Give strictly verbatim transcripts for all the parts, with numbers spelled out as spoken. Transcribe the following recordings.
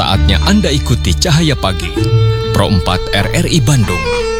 Saatnya Anda ikuti Cahaya Pagi, Pro empat R R I Bandung.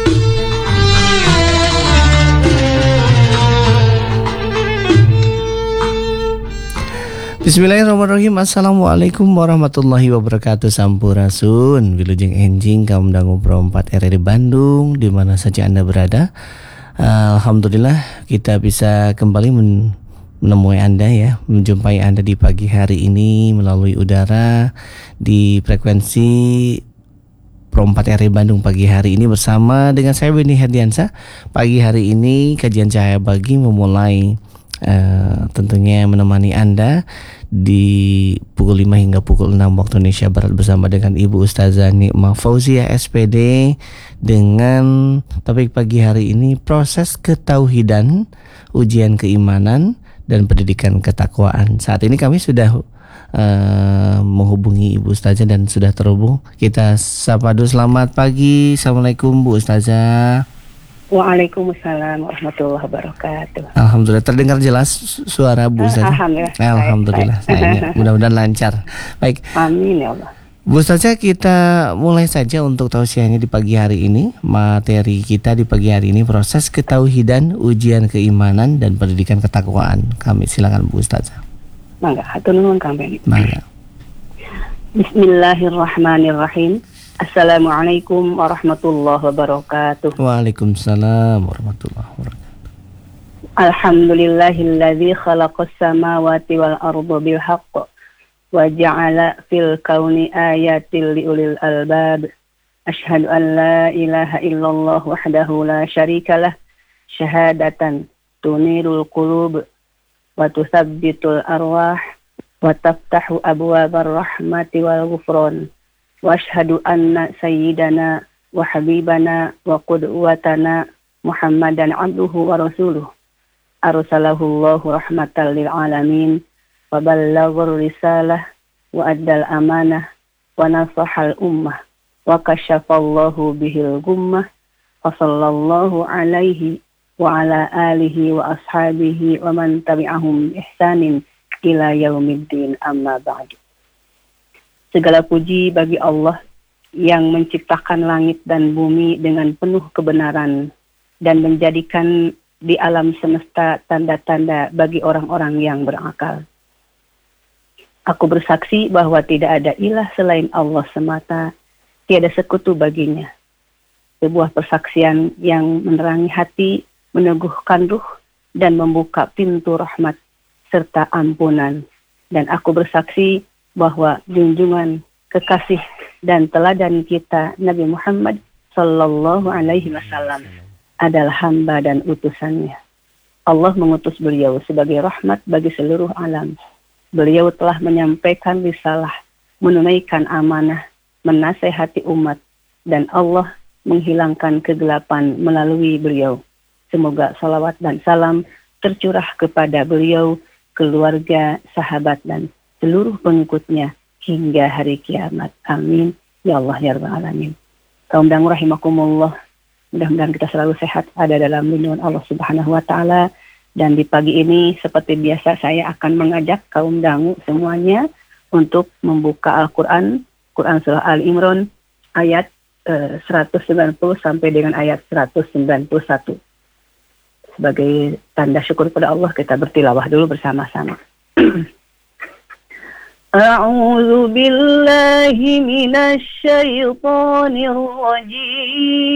Bismillahirrahmanirrahim. Assalamualaikum warahmatullahi wabarakatuh. Sampurasun, wilujeng enjing kaum dangu Pro empat R R I Bandung, di mana saja Anda berada. Alhamdulillah kita bisa kembali men- menemui Anda ya, menjumpai Anda di pagi hari ini melalui udara di frekuensi Pro empat R R I Bandung pagi hari ini bersama dengan saya Beni Herdiansa. Pagi hari ini kajian Cahaya Pagi memulai uh, tentunya menemani Anda di pukul lima hingga pukul enam waktu Indonesia Barat bersama dengan Ibu Ustazah Nikmah Fauzia S P D dengan topik pagi hari ini proses ketauhidan, ujian keimanan dan pendidikan ketakwaan. Saat ini kami sudah uh, menghubungi Ibu Ustazah dan sudah terhubung. Kita sapa dulu. Selamat pagi. Assalamualaikum Bu Ustazah. Waalaikumsalam warahmatullahi wabarakatuh. Alhamdulillah terdengar jelas suara Bu Ustazah. Alhamdulillah. Alhamdulillah. Sayangnya. Mudah-mudahan lancar. Baik. Amin ya Allah. Bu Ustazah, kita mulai saja untuk tausiahnya di pagi hari ini. Materi kita di pagi hari ini proses ketauhidan, ujian keimanan dan pendidikan ketakwaan. Kami silakan Bu Ustazah. Mangga, hatur nuhun Kang Beni. Mangga. Bismillahirrahmanirrahim. Assalamualaikum warahmatullahi wabarakatuh. Waalaikumsalam warahmatullahi wabarakatuh. Alhamdulillahilladzi khalaqas samawati wal arda bil haqq wa ja'ala fil kauni ayatil liulil albab. Asyhadu an la ilaha illallah wahdahu la syarikalah syahadatan tunirul qulub wa tuthabbitul arwah wa taftahu abwabar rahmati wal ghufran. Wa asyhadu anna sayyidana wa habibana wa qudwatana Muhammadan abduhu wa rasuluh. Arsalahu Allahu rahmatan lil alamin wa ballaghar risalah wa addal amanah wa nasahal ummah wa kasyafallahu bihil gummah wa sallallahu alaihi wa ala alihi wa ashabihi wa man tabi'ahum ihsanin ila yaumiddin, amma ba'du. Segala puji bagi Allah yang menciptakan langit dan bumi dengan penuh kebenaran dan menjadikan di alam semesta tanda-tanda bagi orang-orang yang berakal. Aku bersaksi bahwa tidak ada ilah selain Allah semata, tiada sekutu baginya. Sebuah persaksian yang menerangi hati, meneguhkan ruh, dan membuka pintu rahmat serta ampunan. Dan aku bersaksi bahwa junjungan, kekasih, dan teladan kita Nabi Muhammad Sallallahu Alaihi Wasallam adalah hamba dan utusannya. Allah mengutus beliau sebagai rahmat bagi seluruh alam. Beliau telah menyampaikan risalah, menunaikan amanah, menasehati umat, dan Allah menghilangkan kegelapan melalui beliau. Semoga salawat dan salam tercurah kepada beliau, keluarga, sahabat, dan seluruh pengikutnya hingga hari kiamat. Amin. Ya Allah ya Rabbal Alamin. Kaum dangu rahimakumullah. Mudah-mudahan kita selalu sehat, ada dalam lindungan Allah Subhanahu wa Ta'ala. Dan di pagi ini seperti biasa saya akan mengajak kaum dangu semuanya untuk membuka Al-Quran, Quran Surah Al-Imran ayat eh, seratus sembilan puluh sampai dengan ayat seratus sembilan puluh satu. Sebagai tanda syukur kepada Allah, kita bertilawah dulu bersama-sama. A'udzu billahi minasy syaithanir rajim.